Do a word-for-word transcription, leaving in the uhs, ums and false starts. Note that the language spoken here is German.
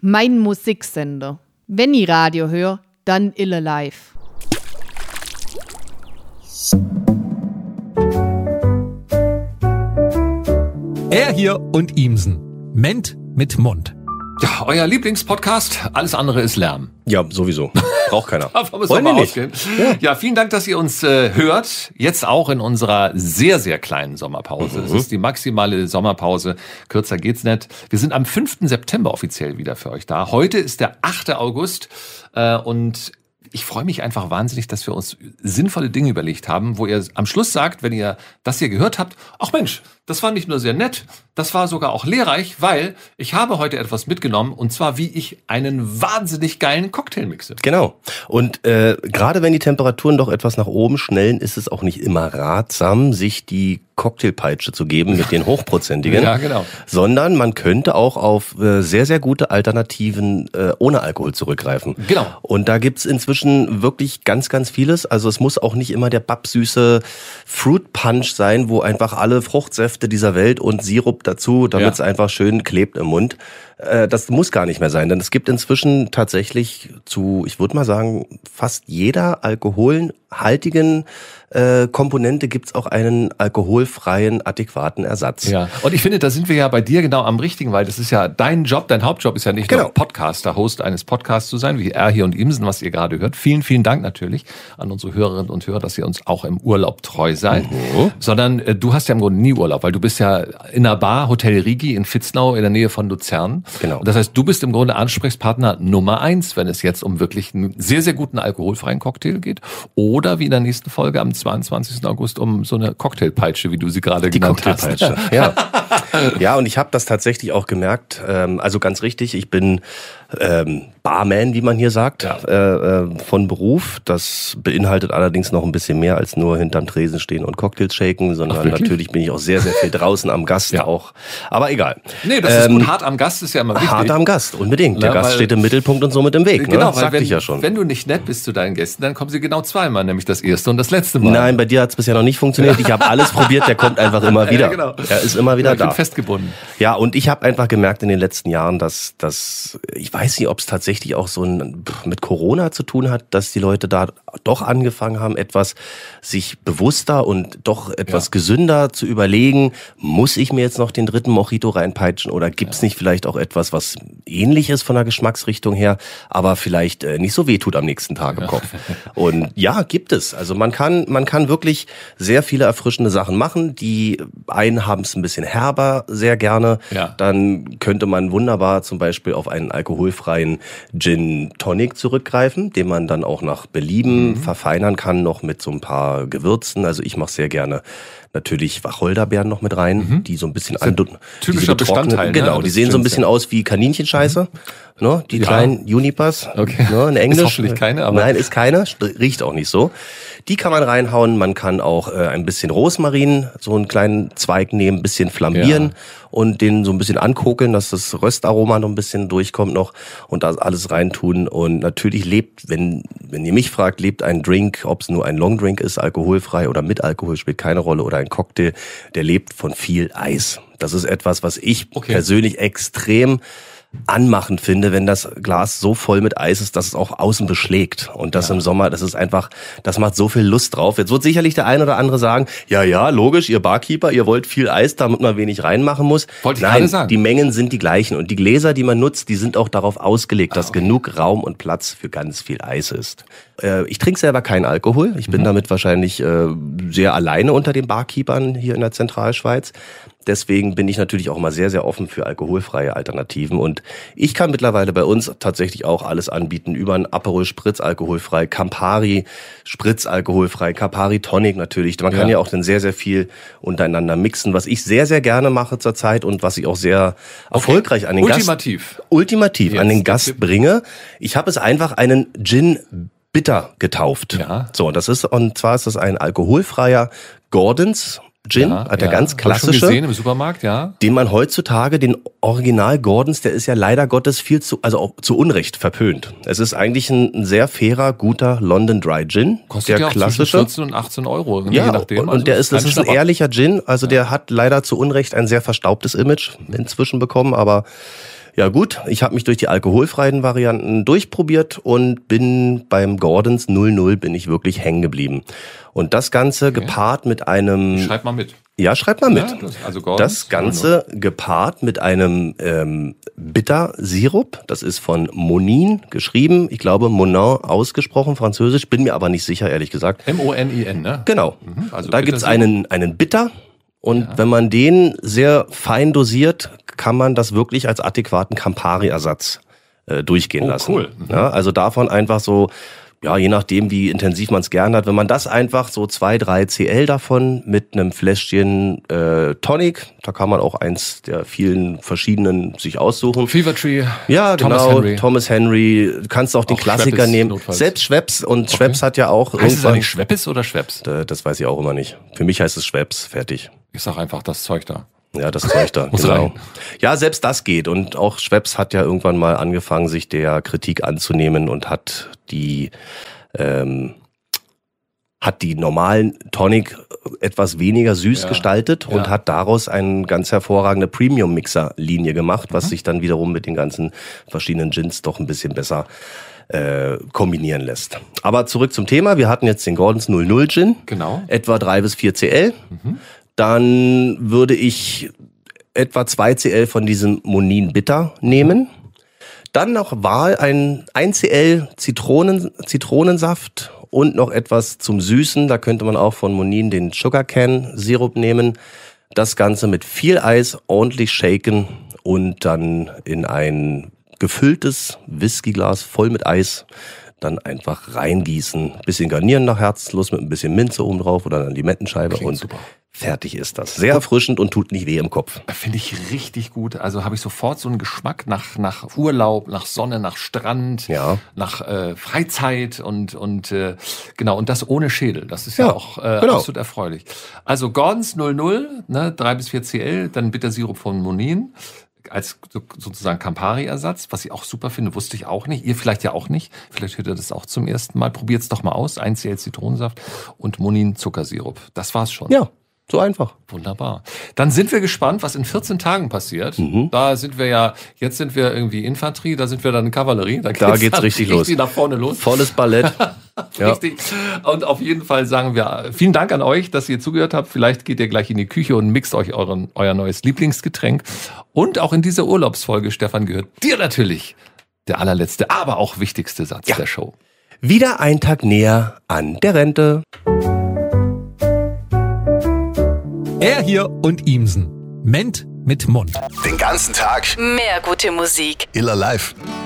mein Musiksender. Wenn ich Radio höre, dann Ille Live. Er hier und Ihmsen. Ment mit Mund. Ja, euer Lieblingspodcast, alles andere ist Lärm. Ja, sowieso. Braucht keiner. Davon müssen wir mal ausgehen. Ja. ja, vielen Dank, dass ihr uns äh, hört. Jetzt auch in unserer sehr, sehr kleinen Sommerpause. Es mhm. ist die maximale Sommerpause. Kürzer geht's nicht. Wir sind am fünften September offiziell wieder für euch da. Heute ist der achte August äh, und ich freue mich einfach wahnsinnig, dass wir uns sinnvolle Dinge überlegt haben, wo ihr am Schluss sagt, wenn ihr das hier gehört habt, ach Mensch, das war nicht nur sehr nett, das war sogar auch lehrreich, weil ich habe heute etwas mitgenommen, und zwar, wie ich einen wahnsinnig geilen Cocktail mixe. Genau. Und äh, gerade wenn die Temperaturen doch etwas nach oben schnellen, ist es auch nicht immer ratsam, sich die Cocktailpeitsche zu geben mit den hochprozentigen. Ja, genau. Sondern man könnte auch auf äh, sehr, sehr gute Alternativen äh, ohne Alkohol zurückgreifen. Genau. Und da gibt's inzwischen wirklich ganz, ganz vieles. Also es muss auch nicht immer der babsüße Fruit Punch sein, wo einfach alle Fruchtsäfte dieser Welt und Sirup dazu, damit es ja. einfach schön klebt im Mund. Äh, das muss gar nicht mehr sein, denn es gibt inzwischen tatsächlich zu, ich würde mal sagen, fast jeder alkoholhaltigen äh, Komponente gibt's auch einen alkoholfreien, adäquaten Ersatz. Ja, und ich finde, da sind wir ja bei dir genau am richtigen, weil das ist ja dein Job, dein Hauptjob ist ja nicht genau. nur Podcaster, Host eines Podcasts zu sein, wie er hier und Imsen, was ihr gerade hört. Vielen, vielen Dank natürlich an unsere Hörerinnen und Hörer, dass ihr uns auch im Urlaub treu seid. Mhm. Sondern äh, du hast ja im Grunde nie Urlaub, weil du bist ja in einer Bar, Hotel Rigi in Vitznau in der Nähe von Luzern. Genau. Und das heißt, du bist im Grunde Ansprechpartner Nummer eins, wenn es jetzt um wirklich einen sehr, sehr guten alkoholfreien Cocktail geht. Oder wie in der nächsten Folge am zweiundzwanzigsten August um so eine Cocktailpeitsche, wie du sie gerade Die genannt hast. Cocktailpeitsche, ja. Ja, und ich habe das tatsächlich auch gemerkt, ähm, also ganz richtig, ich bin ähm, Barman, wie man hier sagt, ja. äh, äh, von Beruf. Das beinhaltet allerdings noch ein bisschen mehr als nur hinterm Tresen stehen und Cocktails shaken, sondern Ach, natürlich bin ich auch sehr, sehr viel draußen am Gast ja. auch. Aber egal. Nee, das ähm, ist gut. Hart am Gast ist ja immer wichtig. Hart am Gast, unbedingt. Der ja, Gast steht im Mittelpunkt und somit im Weg. Genau, ne? weil wenn, ich ja schon. wenn du nicht nett bist zu deinen Gästen, dann kommen sie genau zweimal, nämlich das erste und das letzte Mal. Nein, bei dir hat es bisher noch nicht funktioniert. Ich habe alles probiert, der kommt einfach immer wieder. Ja, genau. Er ist immer wieder ja, ich da. bin festgebunden. Ja, und ich habe einfach gemerkt in den letzten Jahren, dass, dass ich weiß nicht, ob es tatsächlich auch so ein, mit Corona zu tun hat, dass die Leute da doch angefangen haben, etwas sich bewusster und doch etwas ja. gesünder zu überlegen, muss ich mir jetzt noch den dritten Mojito reinpeitschen oder gibt's ja. nicht vielleicht auch etwas, was ähnlich ist von der Geschmacksrichtung her, aber vielleicht äh, nicht so wehtut am nächsten Tag im Kopf. Und ja, gibt es. Also man kann, man kann wirklich sehr viele erfrischende Sachen machen. Die einen haben es ein bisschen herber, sehr gerne. Ja. Dann könnte man wunderbar zum Beispiel auf einen alkoholfreien Gin Tonic zurückgreifen, den man dann auch nach Belieben mhm. verfeinern kann, noch mit so ein paar Gewürzen. Also ich mache sehr gerne natürlich Wacholderbeeren noch mit rein, mhm. die so ein bisschen andun. Typischer Bestandteil. Ne? Genau, die sehen so ein bisschen aus wie Kaninchenscheiße. Mhm. Ne? Die ja. kleinen Junipers. Okay. Ne? In Englisch. Ist hoffentlich keine, aber. Nein, ist keine. Riecht auch nicht so. Die kann man reinhauen. Man kann auch äh, ein bisschen Rosmarin, so einen kleinen Zweig nehmen, ein bisschen flambieren ja. und den so ein bisschen ankokeln, dass das Röstaroma noch ein bisschen durchkommt noch und das alles reintun. Und natürlich lebt, wenn wenn ihr mich fragt, lebt ein Drink, ob es nur ein Longdrink ist, alkoholfrei oder mit Alkohol, spielt keine Rolle, oder ein Cocktail, der lebt von viel Eis. Das ist etwas, was ich okay. persönlich extrem anmachend finde, wenn das Glas so voll mit Eis ist, dass es auch außen beschlägt. Und das ja. im Sommer, das ist einfach, das macht so viel Lust drauf. Jetzt wird sicherlich der ein oder andere sagen, ja, ja, logisch, ihr Barkeeper, ihr wollt viel Eis, damit man wenig reinmachen muss. Wollte ich Nein, gerade sagen. Die Mengen sind die gleichen. Und die Gläser, die man nutzt, die sind auch darauf ausgelegt, dass ah, okay. genug Raum und Platz für ganz viel Eis ist. Äh, ich trinke selber keinen Alkohol. Ich bin mhm. damit wahrscheinlich äh, sehr alleine unter den Barkeepern hier in der Zentralschweiz. Deswegen bin ich natürlich auch mal sehr, sehr offen für alkoholfreie Alternativen. Und ich kann mittlerweile bei uns tatsächlich auch alles anbieten. Über ein Aperol Spritz alkoholfrei, Campari Spritz alkoholfrei, Campari Tonic natürlich. Man kann ja. ja auch dann sehr, sehr viel untereinander mixen, was ich sehr, sehr gerne mache zurzeit und was ich auch sehr okay. erfolgreich an den ultimativ. Gast... Ultimativ. Jetzt, an den Gast bringe. Ich habe es einfach einen Gin Bitter getauft. Ja. So, das ist, und zwar ist das ein alkoholfreier Gordons Gin, ja, der ja. ganz klassische. Hab ich schon gesehen im Supermarkt, ja. Den man heutzutage, den Original Gordons, der ist ja leider Gottes viel zu, also auch zu Unrecht verpönt. Es ist eigentlich ein, ein sehr fairer, guter London Dry Gin. Kostet der ja auch klassische. zwischen vierzehn und achtzehn Euro. Ja, je nachdem. und, also und der ist, das ist ein Schnapper. ehrlicher Gin. Also ja. der hat leider zu Unrecht ein sehr verstaubtes Image inzwischen bekommen, aber Ja gut, ich habe mich durch die alkoholfreien Varianten durchprobiert und bin beim Gordons null null bin ich wirklich hängen geblieben. Und das Ganze okay. gepaart mit einem... Schreib mal mit. Ja, schreib mal mit. Ja, das, also Gordons, das Ganze gepaart mit einem ähm, Bittersirup. Das ist von Monin geschrieben. Ich glaube Monin ausgesprochen, französisch. Bin mir aber nicht sicher, ehrlich gesagt. M O N I N, ne? Genau. Mhm, also da gibt's einen, einen Bitter. Und ja. wenn man den sehr fein dosiert, kann man das wirklich als adäquaten Campari-Ersatz äh, durchgehen oh, lassen. Cool. Mhm. Ja, also davon einfach so, ja, je nachdem, wie intensiv man es gern hat, wenn man das einfach so zwei, drei Cl davon mit einem Fläschchen äh, Tonic, da kann man auch eins der vielen verschiedenen sich aussuchen. Fever Tree. Ja, Thomas genau. Henry. Thomas Henry. Kannst auch den auch Klassiker Schweppes nehmen. notfalls. Selbst Schweppes und okay. Schweppes hat ja auch heißt es irgendwann. eigentlich Schweppes oder Schweppes? Das weiß ich auch immer nicht. Für mich heißt es Schweppes. Fertig. Ich sag einfach das Zeug da. Ja, das Zeug da, Muss genau. rein. Ja, selbst das geht. Und auch Schweppes hat ja irgendwann mal angefangen, sich der Kritik anzunehmen und hat die ähm, hat die normalen Tonic etwas weniger süß ja. gestaltet und ja. hat daraus eine ganz hervorragende Premium-Mixer-Linie gemacht, was mhm. sich dann wiederum mit den ganzen verschiedenen Gins doch ein bisschen besser äh, kombinieren lässt. Aber zurück zum Thema. Wir hatten jetzt den Gordons null null Gin. Genau. Etwa drei bis vier Cl. Mhm. Dann würde ich etwa zwei Cl von diesem Monin Bitter nehmen. Dann noch Wahl ein ein Cl Zitronen, Zitronensaft und noch etwas zum Süßen. Da könnte man auch von Monin den Sugarcane Sirup nehmen. Das Ganze mit viel Eis ordentlich shaken und dann in ein gefülltes Whiskyglas voll mit Eis dann einfach reingießen. Bisschen garnieren nach Herzenslust mit ein bisschen Minze oben drauf oder eine Limettenscheibe. Klingt und super. Fertig ist das. Sehr erfrischend und tut nicht weh im Kopf. Finde ich richtig gut. Also habe ich sofort so einen Geschmack nach nach Urlaub, nach Sonne, nach Strand, ja. nach äh, Freizeit und und äh, genau und das ohne Schädel. Das ist ja, ja auch äh, genau. absolut erfreulich. Also Gordons null null, ne, drei bis vier Cl, dann Bittersirup von Monin als so, sozusagen Campari-Ersatz, was ich auch super finde, wusste ich auch nicht. Ihr vielleicht ja auch nicht. Vielleicht hört ihr das auch zum ersten Mal. Probiert's doch mal aus. ein Cl Zitronensaft und Monin Zuckersirup. Das war's schon. Ja. So einfach. Wunderbar. Dann sind wir gespannt, was in vierzehn Tagen passiert. Mhm. Da sind wir ja, jetzt sind wir irgendwie Infanterie, da sind wir dann Kavallerie. Da geht's, da geht's richtig, richtig los. nach vorne los. Volles Ballett. Richtig. Ja. Und auf jeden Fall sagen wir vielen Dank an euch, dass ihr zugehört habt. Vielleicht geht ihr gleich in die Küche und mixt euch euren, euer neues Lieblingsgetränk. Und auch in dieser Urlaubsfolge, Stefan, gehört dir natürlich der allerletzte, aber auch wichtigste Satz ja. der Show. Wieder ein Tag näher an der Rente. Er hier und Ihmsen. Ment mit Mund. Den ganzen Tag mehr gute Musik. Iller Live.